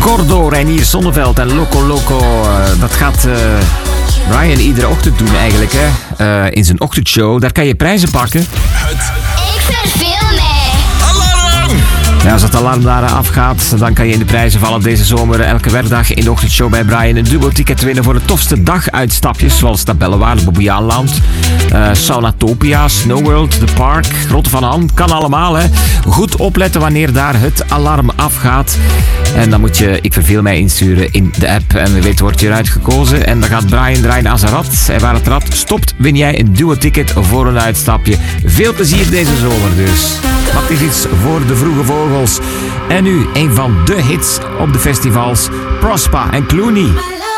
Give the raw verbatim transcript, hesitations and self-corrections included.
Gordo, Reinier Zonneveld en Loco Loco. Uh, dat gaat uh, Brian iedere ochtend doen eigenlijk, hè. Uh, in zijn ochtendshow. Daar kan je prijzen pakken. Het... Ik verveel mij. Alarm! Ja, als het alarm daar afgaat, dan kan je in de prijzen vallen deze zomer. Elke werkdag in de ochtendshow bij Brian een dubbel ticket winnen voor de tofste daguitstapjes. Zoals Tabellewaard, Bobbejaanland, uh, Saunatopia, Snowworld, The Park, Grotte van Han. Kan allemaal, hè. Goed opletten wanneer daar het alarm afgaat. En dan moet je Ik Verveel Mij insturen in de app. En wie weet wordt je eruit gekozen. En dan gaat Brian draaien aan zijn rad. En waar het rad stopt, win jij een duo ticket voor een uitstapje. Veel plezier deze zomer dus. Wat is iets voor de vroege vogels. En nu een van de hits op de festivals. Prospa en Clooney.